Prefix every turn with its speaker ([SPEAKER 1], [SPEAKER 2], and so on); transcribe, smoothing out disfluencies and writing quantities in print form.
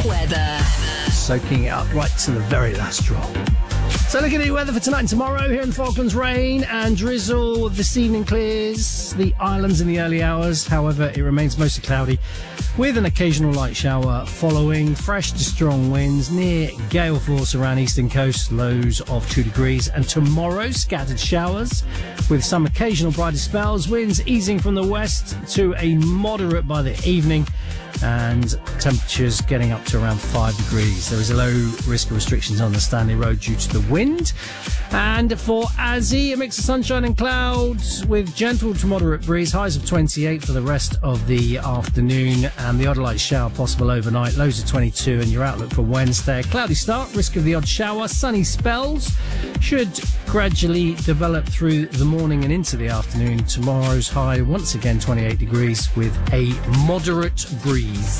[SPEAKER 1] Weather.
[SPEAKER 2] Soaking it up right to the very last drop. So looking at the weather for tonight and tomorrow here in the Falklands, rain and drizzle. This evening clears the islands in the early hours. However, it remains mostly cloudy with an occasional light shower following. Fresh to strong winds near gale force around eastern coast, lows of 2 degrees. And tomorrow, scattered showers with some occasional brighter spells. Winds easing from the west to a moderate by the evening. And temperatures getting up to around 5 degrees. There is a low risk of restrictions on the Stanley Road due to the wind. And for Azzy, a mix of sunshine and clouds with gentle to moderate breeze. Highs of 28 for the rest of the afternoon. And the odd light shower possible overnight. Lows of 22. And your outlook for Wednesday. A cloudy start, risk of the odd shower. Sunny spells should gradually develop through the morning and into the afternoon. Tomorrow's high once again 28 degrees with a moderate breeze.